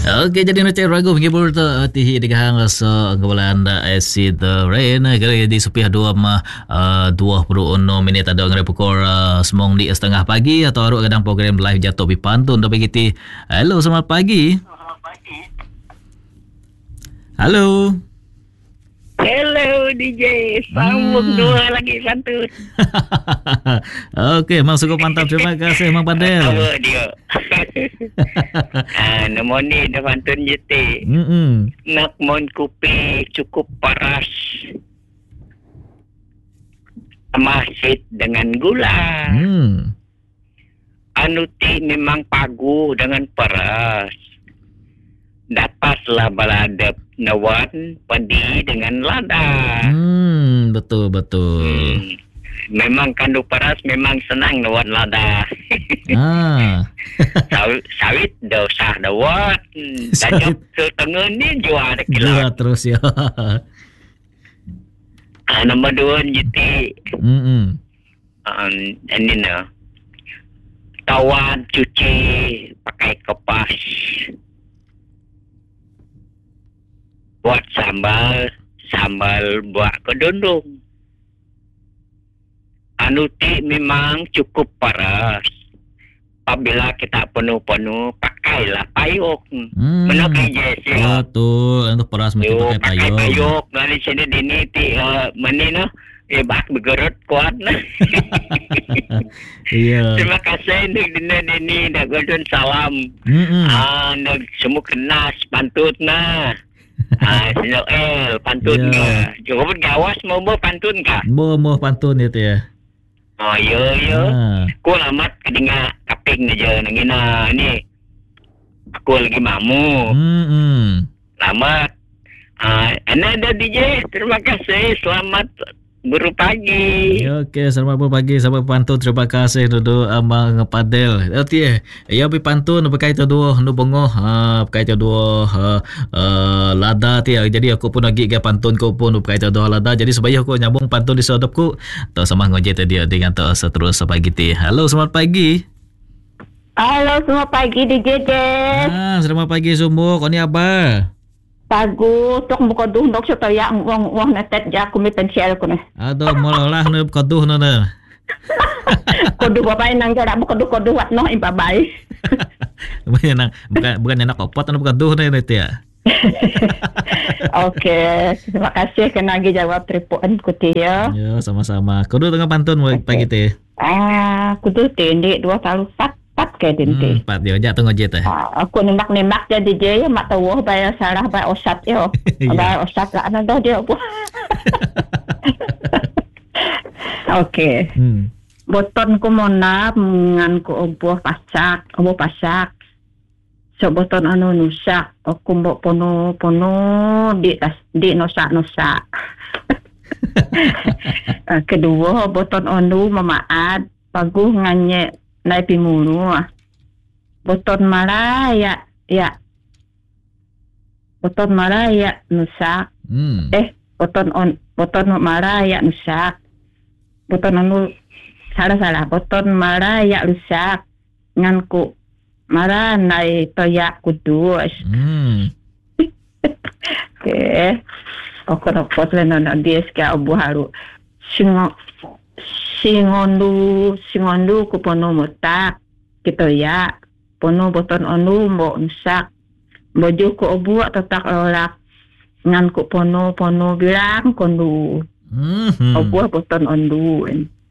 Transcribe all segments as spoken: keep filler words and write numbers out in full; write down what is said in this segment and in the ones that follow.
Okey, jadi nak ragu menghibur tu tihi degahang rasa kebulan acid rain kira di supiah dua mah dua puluh enam minit ada ngare pukul semong di setengah pagi atau aruk kadang program live jatuh pi pantun tu begitu. Hello, selamat pagi. Halo. Hello D J, sambung hmm. dua lagi pantun. Okey, Mang cukup mantap. Terima kasih Mang Padel. Apa dia? Ah, nama ni dah pantun J T. Hmm. Nak mon kopi cukup paras. Masit dengan gula. Hmm. Anu ti memang pagu dengan paras. Dapatlah baladap nawan padi dengan lada. Hmm, betul betul. Hmm. Memang kandu paras memang senang nawan lada. Ah. sawit sawit dah usah dawat. Tajam setengah ni jual ada kilo. Jual terus ya. Ah, nombor dua J T. Hmm. Um, ini na. Tawan cuci pakai kapas. Buat sambal, sambal buat kedondong. Anu ti memang cukup paras. Apabila kita penuh-penuh, pakailah payung. Hmm. Menakai jesi. Betul, untuk paras mesti Yo, pakai pakai payung. payung. Dari sini dini ti uh, mana no? Eh, bak bergerut kuat nah. Iya. Terima kasih untuk dina dini dah godon salam. Hmm. Ah, nak semua kenas pantut nah. Ah, Noel pantun yeah. ke? Cukup gawas mau mau pantun ka? Mau mau pantun itu ya. Oh yo yo. Ah. Ku lamat kadinga kaping aja nangina ni. Aku lagi mamu. Hmm. hmm. Lamat. Ah, ana ada D J. Terima kasih. Selamat baru pagi. Ya, okey, selamat pagi sahabat pantun. Terima kasih duduk Amang Padel. Okey, ya pi pantun pakai tu dua nu bongoh, ha pakai tu dua uh, uh, lada ti. Jadi aku pun lagi ke pantun ko pun pakai tu dua lada. Jadi supaya aku nyambung pantun di sodopku. Tu sama ngoje tadi dengan tu seterus pagi ti. Halo, selamat pagi. Halo, selamat pagi D J Jess. Ah, selamat pagi semua. Kau ni apa? Pagu tok mo koduh nok sa taya ngong ngong na tet ja ko mi pensiel ko na. Aduh, mololah nu koduh nu na. Koduh babay nang jara mo koduh koduh wat no ibabay. Bukan nang bukan bukan nak kopot anu koduh na itu ya. Okey, terima kasih kena lagi jawab telefon ku dia. Ya, sama-sama. Koduh tengah pantun okay. Pagi teh. Ah, kudu tende dua talu pat pat ke dente. Hmm, pat dia jak tengok je teh. Ah, aku nembak-nembak je D J ya mak tahu bayar salah bayar osat yo. Bayar osat lah ana dah dia bu. Okey. Hmm. Boton ko mona ngan ko obuh pasak, obuh pasak. So boton anu nusak, aku mbok pono-pono di tas di nosak-nosak. Kedua boton anu mamaat paguh nganye nai pimulu. Boton maraya ya. Boton maraya nusak. Hmm. Eh, boton on boton maraya nusak. Boton anu salah-salah boton maraya rusak nganku marah nai toyak kudus. Hmm. Okay. Aku nak potlen nak dia sekia abu haru. Singo singondu singondu ku pono mutak kita ya pono boton onu mo nusak baju ku abu tetak olak ngan ku pono pono bilang kondu. Hmm. Abu boton ondu.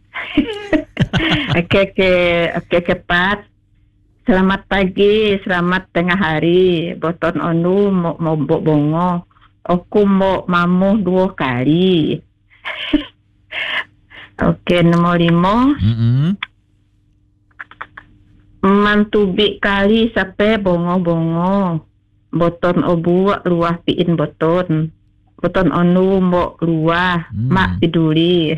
Oke oke oke cepat. Selamat pagi, selamat tengah hari. Boton onu mau mau bongo. Aku mau mamu dua kali. Okey, nombor lima. Mm-hmm. Mantubi kali sampai bongo-bongo. Boton obu luah piin boton. Boton onu mau luah. Mm. Mak peduli.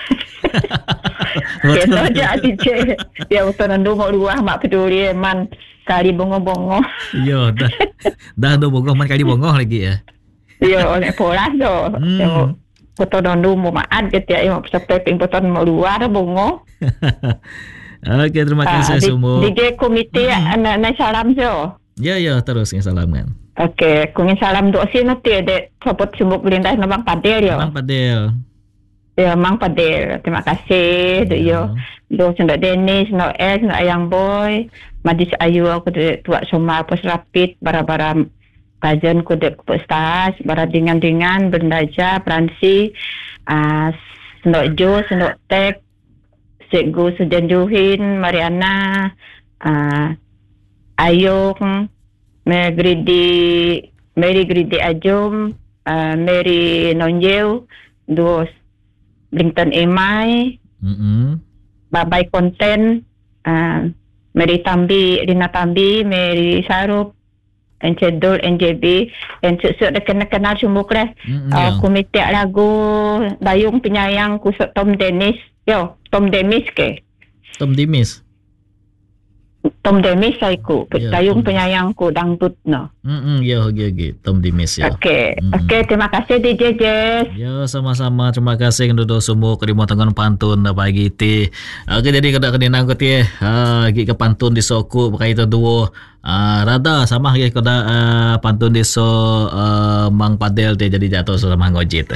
Kena jadi je. Dia boton onu mau luah mak peduli man kali bongo-bongo. Yo, dah dah do bongo man kali bongo lagi ya. Yo, oleh pola do. Hmm. Boton onu mau maat gitu ya. Sampai ping boton mau luar bongo. Okey, terima kasih uh, semua. D J komite hmm. anak salam jo. Ya, ya, terus yang salam kan. Okey, kungin salam doa sih nanti ada sopot sumuk belindah na Bang Padel yo. Bang Padel. Ya, Mang Padel. Terima kasih. Duk yo. Do sendok Dennis, no S, no Ayang Boy. Majlis Ayu aku duk tuak Soma Pos Rapid, bara-bara kajian ku duk postas, bara dengan-dengan Bendaja, Pransi, ah sendok Jo, sendok Tek, Cikgu Sujan Juhin, Mariana, ah Ayung, Mary Gridi, Mary Gridi Ajum, uh, Mary Nonjeu, dos Bington Emai, mm-hmm. Babai Konten, uh, Mary Tambi, Rina Tambi, Mary Sarup, and Cedul, N J B, and susuk dah kenal-kenal semua kereh. Mm-hmm, uh, yeah. Komite lagu Dayung Penyayang kusuk Tom Dennis, yo, Tom Demis ke? Tom Demis. Tom Demis saya ku, Ya, Dayung Tom Penyayangku dangdut no. Hmm, ya, ya, ya, Tom Demis ya. Okey, Mm-mm. okey, terima kasih D J Jess. Ya, sama-sama. Terima kasih kepada semua kerima tangan pantun dah pagi ti. Okey, jadi kada kena nang ti. Ha, gi ke pantun di soku berkaitan dua ah rada sama gi kada uh, pantun di so uh, Mang Padel ti jadi jatuh sama ngojit.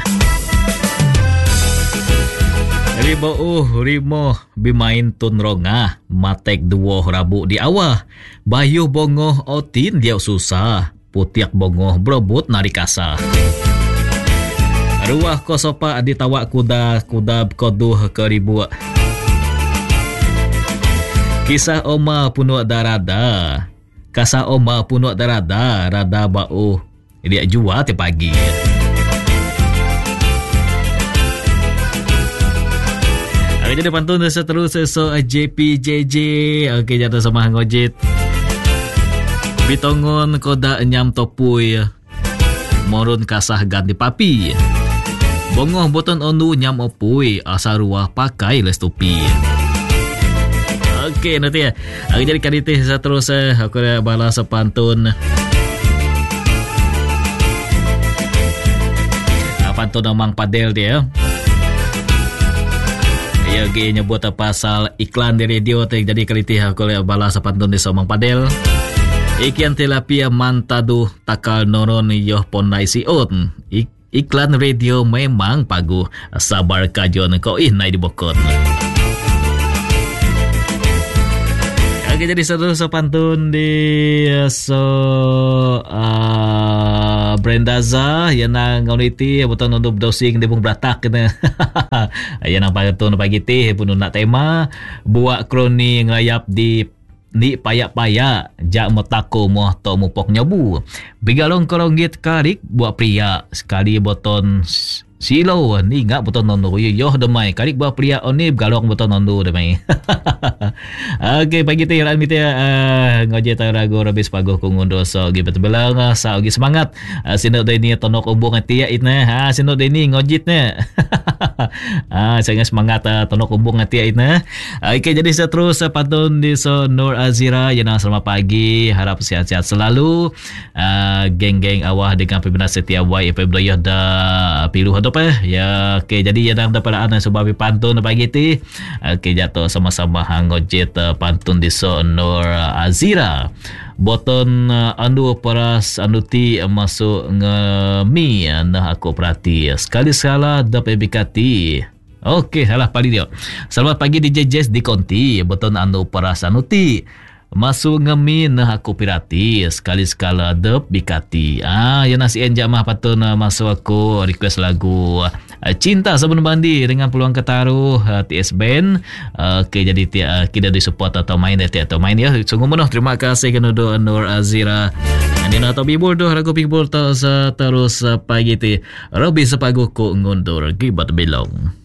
Ribo uh rimo bimain tun ronga matek duo rabu di awah bayu bongoh otin dia susah putiak bongoh berebut narikasa ruah kosopa ditawak kuda kuda koduh ke ribu kisah oma punuak darada kasa oma punuak darada rada bau dia jua ti pagi. Okey, jadi pantun seterusnya so J P J J. Okey, jatuh sama ngojit. Bitongon koda nyam topui. Morun kasah ganti papi. Bongoh boton onu nyam opui. Asa ruah pakai lestupi. Okey, nanti ya. Okey, jadi kaditi seterusnya aku dah balas pantun. Pantun Mang Padel dia. Ya, ge nyebut pasal iklan di radio tu jadi kelitih aku le balas pantun di Mang Padel. Ikian tilapia mantadu takal noron yoh pondai siot. Ik, iklan radio memang pagu sabar kajon ko ih nai dibokot. Oke, jadi satu pantun di so uh, Brendaza yang nang ngoniti betul untuk dosing di bung bratak kena. Yang nang pantun pagi ti pun nak tema buat kroni ngayap di ni payak-payak jak motako moh to mupok nyobu. Bigalong koronggit karik buat pria sekali boton silo ni ngak betul nondu yoh demai karik buat pria oni galong betul nondu demai. Okey, pagi tu yang mita uh, ngoje ta rago rabis pagoh kungundo so gi betul belang sa gi semangat uh, sinok deni tonok ubung tia itna ha sinok deni ngojit ne. Ah, sangat semangat uh, tonok ubung tia itna. Okey, jadi seterus uh, pantun di so Nur Azira yang selamat pagi, harap sihat-sihat selalu. Uh, geng-geng awah dengan pembina setia Y F M Doyoh da pilu hadap eh. Ya, okey, jadi yang dapat anak sebab pantun pagi ti. Okey, jatuh sama-sama hangojit uh, pantun di so Nur Azira. Boton uh, andu paras anuti uh, masuk ngemi uh, nah aku perhati sekali salah dapat bikati. Okey, salah pagi dia. Selamat pagi D J Jess di Konti. Boton andu paras anuti masuk ngemi nah aku pirati sekali sekala dep bikati. Ah, ya nasi enjak mah patun uh, masuk aku request lagu uh, Cinta Sebelum Mandi dengan peluang ketaruh uh, T S Band. Uh, okay, jadi uh, kita di support atau main ya atau main ya. Sungguh menuh terima kasih kepada Nur Azira. Andina atau bibur doh ragu bibur terus uh, terus uh, pagi ti. Robi sepaguh ku ngundur gibat belong.